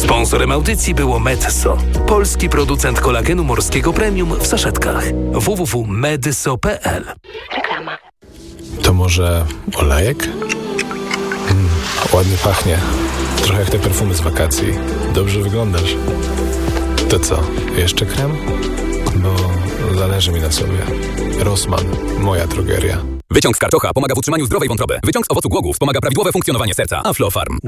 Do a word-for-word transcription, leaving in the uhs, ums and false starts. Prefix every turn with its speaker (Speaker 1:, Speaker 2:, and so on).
Speaker 1: Sponsorem audycji było Medyso, polski producent kolagenu morskiego premium w saszetkach. w w w kropka medyso kropka p l.
Speaker 2: Reklama.
Speaker 3: To może olejek? Mm, ładnie pachnie. Trochę jak te perfumy z wakacji. Dobrze wyglądasz. To co, jeszcze krem? Bo zależy mi na sobie. Rossmann, moja drogeria.
Speaker 4: Wyciąg z karczocha pomaga w utrzymaniu zdrowej wątroby. Wyciąg z owocu głogów wspomaga prawidłowe funkcjonowanie serca. Aflofarm.